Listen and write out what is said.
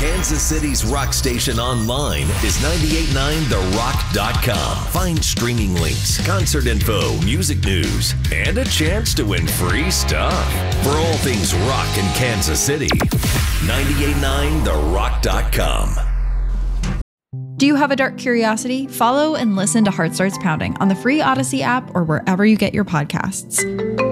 Kansas City's rock station online is 989therock.com. Find streaming links, concert info, music news, and a chance to win free stuff. For all things rock in Kansas City, 989therock.com. Do you have a dark curiosity? Follow and listen to Heart Starts Pounding on the free Odyssey app or wherever you get your podcasts.